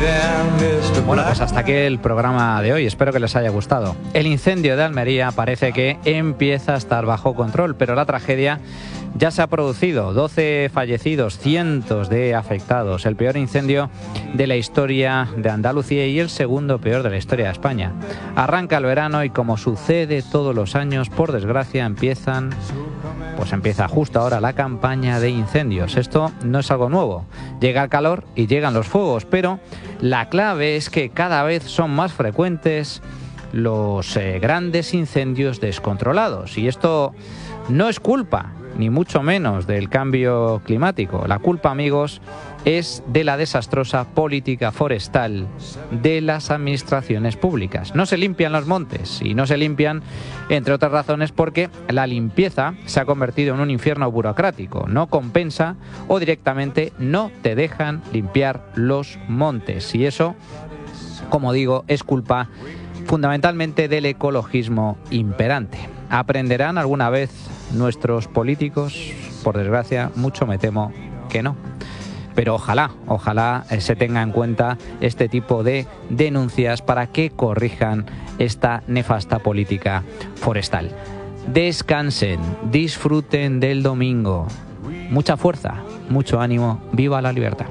Bueno, pues hasta aquí el programa de hoy. Espero que les haya gustado. El incendio de Almería parece que empieza a estar bajo control, pero la tragedia ya se ha producido. 12 fallecidos, cientos de afectados. El peor incendio de la historia de Andalucía y el segundo peor de la historia de España. Arranca el verano y, como sucede todos los años, por desgracia empieza justo ahora la campaña de incendios. Esto no es algo nuevo. Llega el calor y llegan los fuegos, pero la clave es que cada vez son más frecuentes los grandes incendios descontrolados. Y esto no es culpa, ni mucho menos, del cambio climático. La culpa, amigos, es de la desastrosa política forestal de las administraciones públicas. No se limpian los montes, y no se limpian, entre otras razones, porque la limpieza se ha convertido en un infierno burocrático. No compensa o directamente no te dejan limpiar los montes. Y eso, como digo, es culpa fundamentalmente del ecologismo imperante. ¿Aprenderán alguna vez nuestros políticos? Por desgracia, mucho me temo que no. Pero ojalá se tenga en cuenta este tipo de denuncias para que corrijan esta nefasta política forestal. Descansen, disfruten del domingo. Mucha fuerza, mucho ánimo. ¡Viva la libertad!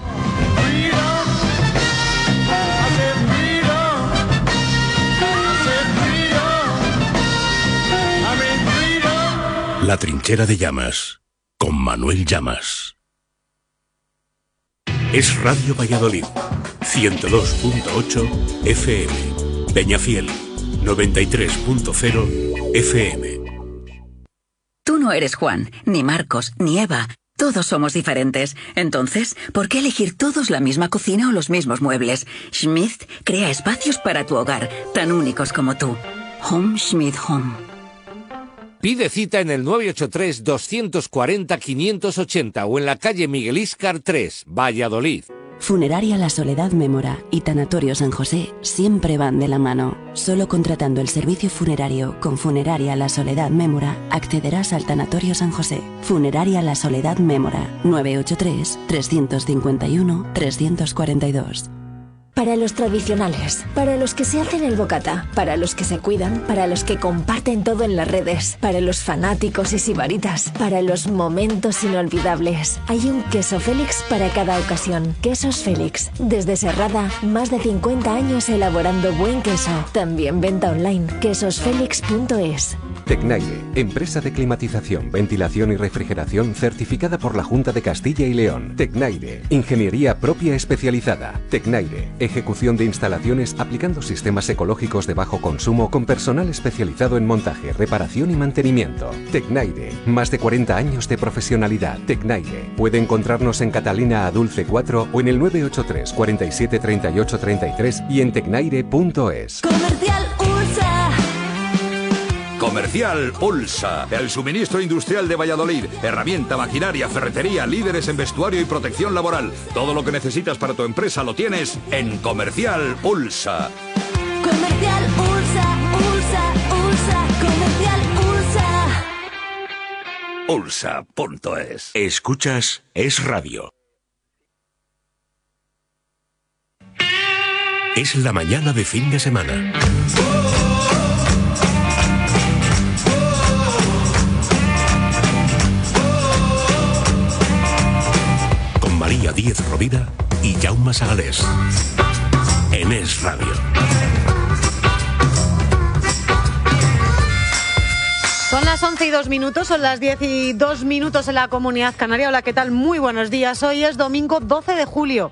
La trinchera de Llamas, con Manuel Llamas. Es Radio Valladolid, 102.8 FM, Peñafiel, 93.0 FM. Tú no eres Juan, ni Marcos, ni Eva. Todos somos diferentes. Entonces, ¿por qué elegir todos la misma cocina o los mismos muebles? Schmidt crea espacios para tu hogar, tan únicos como tú. Home Schmidt Home. Pide cita en el 983-240-580 o en la calle Miguel Íscar 3, Valladolid. Funeraria La Soledad Mémora y Tanatorio San José siempre van de la mano. Solo contratando el servicio funerario con Funeraria La Soledad Mémora accederás al Tanatorio San José. Funeraria La Soledad Mémora, 983-351-342. Para los tradicionales, para los que se hacen el bocata, para los que se cuidan, para los que comparten todo en las redes, para los fanáticos y sibaritas, para los momentos inolvidables. Hay un queso Félix para cada ocasión. Quesos Félix. Desde Serrada, más de 50 años elaborando buen queso. También venta online, quesosfelix.es. Tecnaire, empresa de climatización, ventilación y refrigeración certificada por la Junta de Castilla y León. Tecnaire, ingeniería propia especializada. Tecnaire, ejecución de instalaciones aplicando sistemas ecológicos de bajo consumo con personal especializado en montaje, reparación y mantenimiento. Tecnaire, más de 40 años de profesionalidad. Tecnaire, puede encontrarnos en Catalina Adulce 4 o en el 983 47 38 33 y en tecnaire.es. Comercial USA. Comercial Ulsa, el suministro industrial de Valladolid. Herramienta, maquinaria, ferretería, líderes en vestuario y protección laboral. Todo lo que necesitas para tu empresa lo tienes en Comercial Ulsa. Comercial USA, USA, USA, Comercial USA. Ulsa.es. Escuchas Es Radio. Es la mañana de fin de semana. María Díez Rovira y Jaume Sagalés. En Es Radio. Son las 11:02, son las 10:02 en la Comunidad Canaria. Hola, ¿qué tal? Muy buenos días. Hoy es domingo 12 de julio.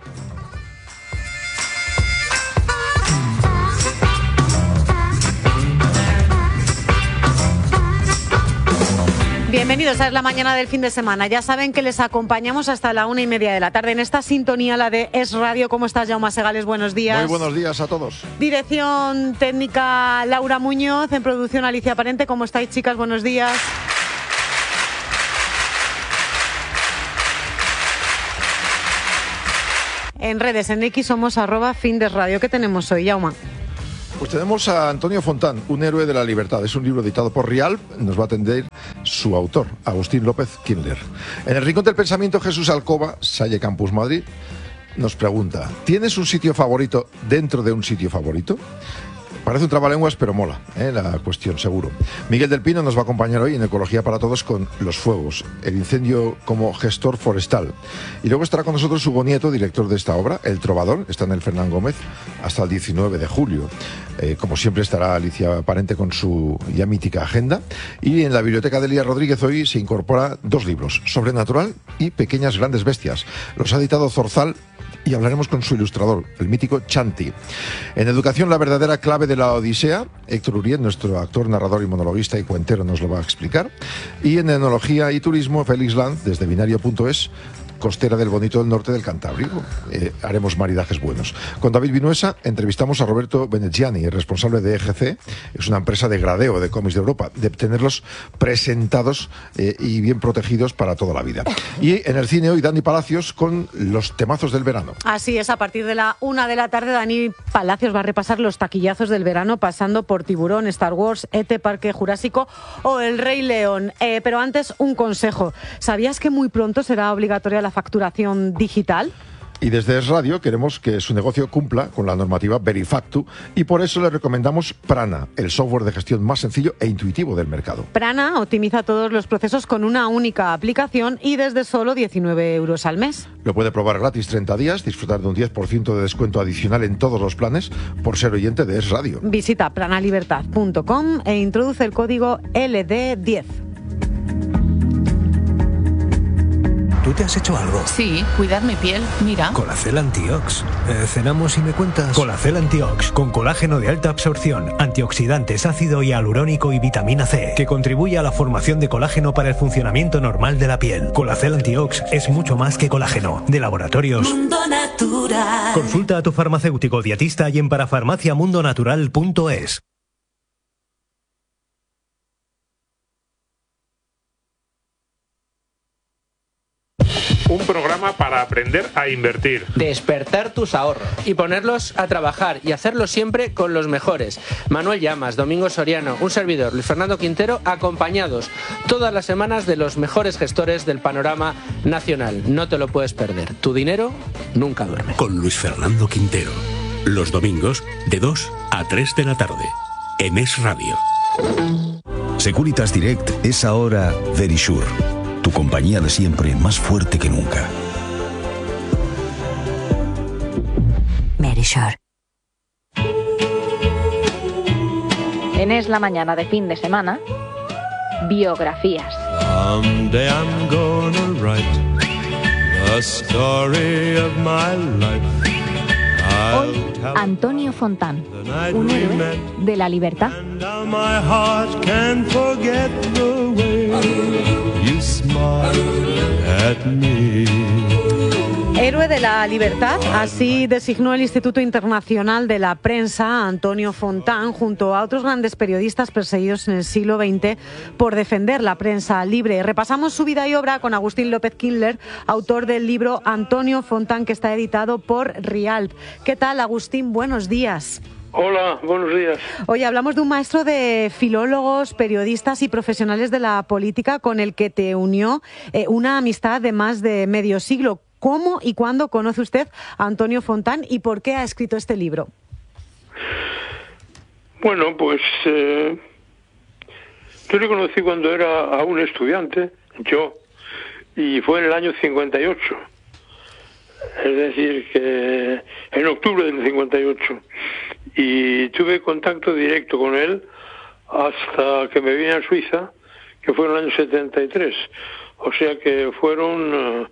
Bienvenidos a la mañana del fin de semana. Ya saben que les acompañamos hasta la 1:30 de la tarde en esta sintonía, la de Es Radio. ¿Cómo estás, Jaume Segales? Buenos días. Muy buenos días a todos. Dirección técnica Laura Muñoz, en producción Alicia Parente. ¿Cómo estáis, chicas? Buenos días. En redes, en X somos @Findesradio. ¿Qué tenemos hoy, Jaume? Pues tenemos a Antonio Fontán, un héroe de la libertad. Es un libro editado por Rialp. Nos va a atender su autor, Agustín López Kindler. En el Rincón del Pensamiento, Jesús Alcoba, Salle Campus Madrid. nos pregunta, ¿tienes un sitio favorito dentro de un sitio favorito? Parece un trabalenguas, pero mola, la cuestión, seguro. Miguel del Pino nos va a acompañar hoy en Ecología para Todos con los fuegos, el incendio como gestor forestal. Y luego estará con nosotros Hugo Nieto, director de esta obra, El Trovador, está en el Fernán Gómez hasta el 19 de julio. Como siempre estará Alicia Parente con su ya mítica agenda. Y en la biblioteca de Elías Rodríguez hoy se incorpora 2 libros, Sobrenatural y Pequeñas Grandes Bestias. Los ha editado Zorzal y hablaremos con su ilustrador, el mítico Chanti. En educación, la verdadera clave de la Odisea, Héctor Uriet, nuestro actor, narrador y monologuista y cuentero, nos lo va a explicar. Y en enología y turismo, Félix Lanz, desde binario.es, costera del bonito del norte del Cantábrico. Haremos maridajes buenos. Con David Vinuesa entrevistamos a Roberto Veneziani, el responsable de EGC, es una empresa de gradeo de cómics de Europa, de tenerlos presentados y bien protegidos para toda la vida. Y en el cine hoy, Dani Palacios con los temazos del verano. Así es, a partir de la 1 de la tarde, Dani Palacios va a repasar los taquillazos del verano, pasando por Tiburón, Star Wars, ET, Parque Jurásico o El Rey León. Pero antes, un consejo. ¿Sabías que muy pronto será obligatoria la facturación digital? Y desde Es Radio queremos que su negocio cumpla con la normativa Verifactu y por eso le recomendamos Prana, el software de gestión más sencillo e intuitivo del mercado. Prana optimiza todos los procesos con una única aplicación y desde solo 19 euros al mes. Lo puede probar gratis 30 días, disfrutar de un 10% de descuento adicional en todos los planes por ser oyente de Es Radio. Visita pranalibertad.com e introduce el código LD10. ¿Tú te has hecho algo? Sí, cuidar mi piel, mira. Colacel Antiox. Cenamos y me cuentas. Colacel Antiox, con colágeno de alta absorción, antioxidantes, ácido hialurónico y vitamina C, que contribuye a la formación de colágeno para el funcionamiento normal de la piel. Colacel Antiox es mucho más que colágeno. De Laboratorios Mundo Natural. Consulta a tu farmacéutico dietista y en parafarmaciamundonatural.es. Un programa para aprender a invertir. Despertar tus ahorros y ponerlos a trabajar y hacerlo siempre con los mejores. Manuel Llamas, Domingo Soriano, un servidor, Luis Fernando Quintero, acompañados todas las semanas de los mejores gestores del panorama nacional. No te lo puedes perder. Tu dinero nunca duerme. Con Luis Fernando Quintero. Los domingos de 2 a 3 de la tarde. En Es Radio. Securitas Direct es ahora Verisure. Tu compañía de siempre, más fuerte que nunca. Verisure. En Es la Mañana de fin de semana, biografías. Someday I'm gonna write the story of my life. Hoy, Antonio Fontán, un héroe de la libertad. My heart can forget the way you smile at me. Héroe de la libertad, así designó el Instituto Internacional de la Prensa Antonio Fontán, junto a otros grandes periodistas perseguidos en el siglo XX por defender la prensa libre. Repasamos su vida y obra con Agustín López Kindler, autor del libro Antonio Fontán, que está editado por Rialp. ¿Qué tal, Agustín? Buenos días. Hola, buenos días. Oye, hablamos de un maestro de filólogos, periodistas y profesionales de la política con el que te unió una amistad de más de medio siglo. ¿Cómo y cuándo conoce usted a Antonio Fontán y por qué ha escrito este libro? Bueno, pues yo le conocí cuando era aún estudiante, y fue en el año 58. Es decir, que en octubre del 58. Y tuve contacto directo con él hasta que me vine a Suiza, que fue en el año 73. O sea que fueron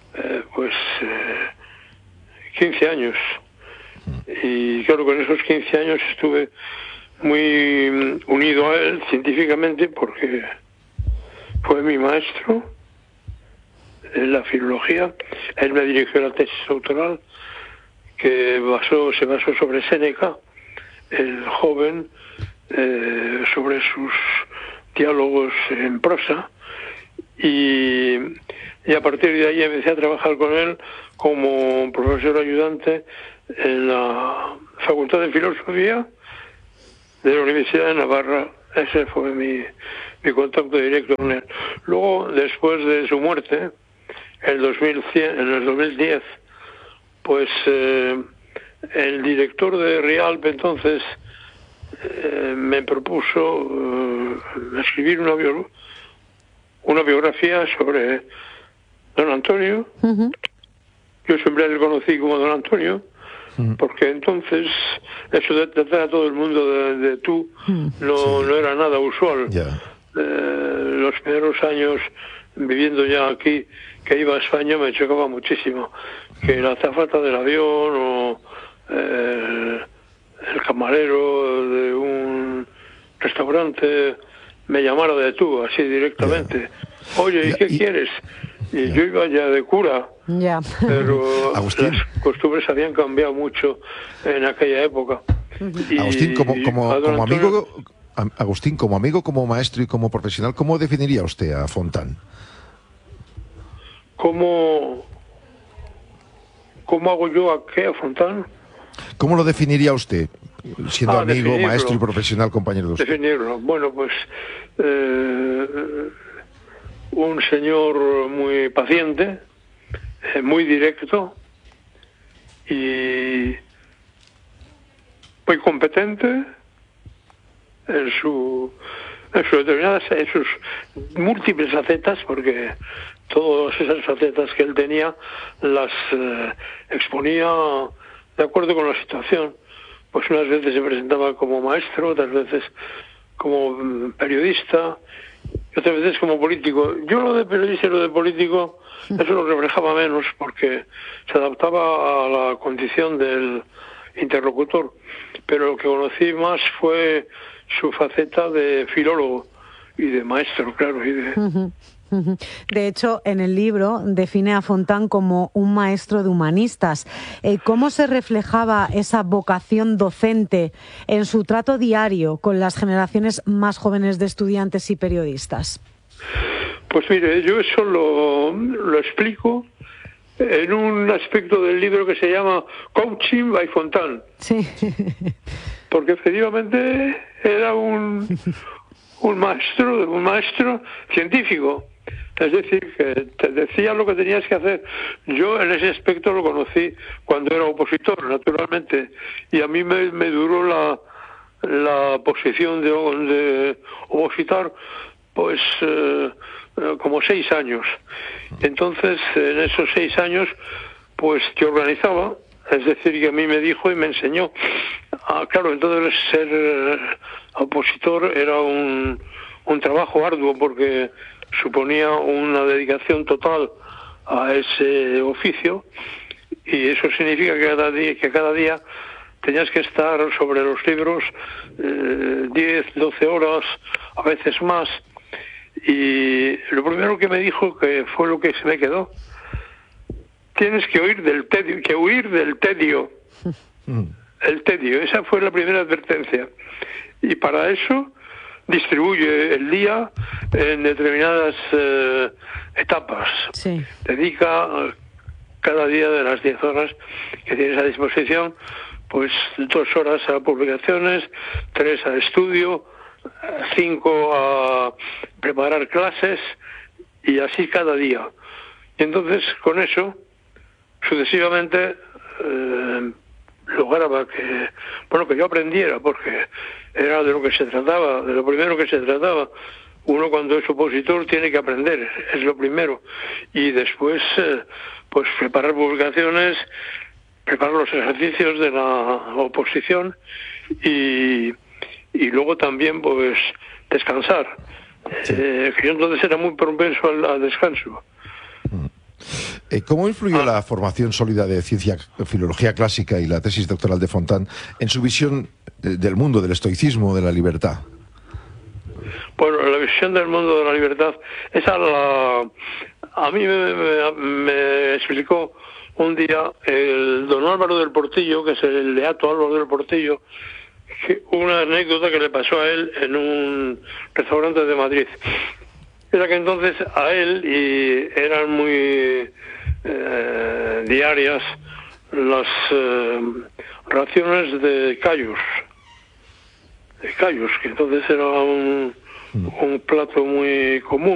15 años. Y claro, con esos 15 años estuve muy unido a él científicamente porque fue mi maestro en la filología. Él me dirigió la tesis doctoral que se basó sobre Séneca, el joven, sobre sus diálogos en prosa, y a partir de ahí empecé a trabajar con él como profesor ayudante en la Facultad de Filosofía de la Universidad de Navarra. Ese fue mi contacto directo con él. Luego, después de su muerte, en el 2010, pues el director de Rialp entonces me propuso escribir una biografía sobre don Antonio. Yo siempre le conocí como don Antonio, porque entonces eso de tratar a todo el mundo de tú no era nada usual. Los primeros años viviendo ya aquí, que iba a España, me chocaba muchísimo que la azafata del avión o el camarero de un restaurante me llamara de tú, así directamente. Oye, ¿y qué quieres? Y yo iba ya de cura, pero Agustín. las costumbres habían cambiado mucho en aquella época. Agustín, como amigo, Agustín, como amigo, como maestro y como profesional, ¿cómo definiría usted a Fontán? ¿Cómo hago yo a qué, a Fontán? ¿Cómo lo definiría usted, siendo amigo, definirlo. maestro y profesional, compañero de usted? Definirlo. Bueno, pues un señor muy paciente, muy directo y muy competente en sus múltiples facetas, porque todas esas facetas que él tenía las exponía de acuerdo con la situación. Pues unas veces se presentaba como maestro, otras veces como periodista, y otras veces como político. Yo lo de periodista y lo de político, eso lo reflejaba menos, porque se adaptaba a la condición del interlocutor. Pero lo que conocí más fue su faceta de filólogo y de maestro, claro, y de... De hecho, en el libro define a Fontán como un maestro de humanistas. ¿Cómo se reflejaba esa vocación docente en su trato diario con las generaciones más jóvenes de estudiantes y periodistas? Pues mire, yo eso lo explico en un aspecto del libro que se llama Coaching by Fontán. Sí. Porque efectivamente era un maestro científico. Es decir, que te decía lo que tenías que hacer. Yo en ese aspecto lo conocí cuando era opositor, naturalmente, y a mí me duró la posición de opositor pues como 6 años. Entonces, en esos 6 años, pues te organizaba, es decir, que a mí me dijo y me enseñó. Claro, entonces ser opositor era un trabajo arduo, porque suponía una dedicación total a ese oficio, y eso significa que cada día tenías que estar sobre los libros 10, 12 horas, a veces más. Y lo primero que me dijo, que fue lo que se me quedó: tienes que huir del tedio. El tedio, esa fue la primera advertencia. Y para eso distribuye el día en determinadas etapas. Sí. Dedica cada día de las 10 horas que tienes a disposición, pues 2 horas a publicaciones, 3 a estudio, 5 a preparar clases, y así cada día. Y entonces, con eso, sucesivamente, lograba que yo aprendiera, porque era de lo que se trataba, de lo primero que se trataba. Uno, cuando es opositor, tiene que aprender, es lo primero, y después pues preparar publicaciones, preparar los ejercicios de la oposición, y luego también pues descansar. Sí. Yo entonces era muy propenso al descanso. ¿Cómo influyó la formación sólida de filología clásica y la tesis doctoral de Fontán en su visión del mundo, del estoicismo, de la libertad? Bueno, la visión del mundo de la libertad, a mí me explicó un día el don Álvaro del Portillo, que es el beato Álvaro del Portillo, una anécdota que le pasó a él en un restaurante de Madrid. Era que entonces a él, y eran muy diarias las raciones de callos, que entonces era un plato muy común.